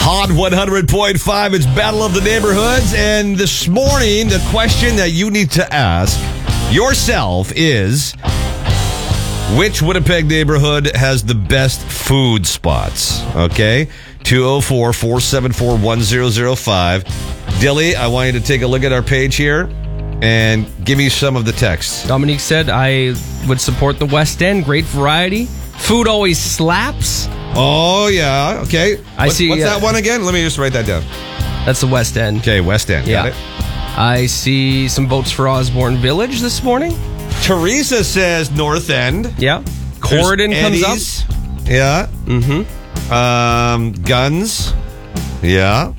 Hot 100.5, it's Battle of the Neighborhoods. And this morning, the question that you need to ask yourself is, which Winnipeg neighborhood has the best food spots? Okay? 204-474-1005. Dilly, I want you to take a look at our page here and give me some of the texts. Dominique said, I would support the West End. Great variety. Food always slaps. Oh, yeah. Okay. What's that one again? Let me just write that down. That's the West End. Okay, West End. Yeah. Got it. I see some votes for Osborne Village this morning. Teresa says North End. Yeah. Corridon comes up. Yeah. Mm-hmm. Guns. Yeah.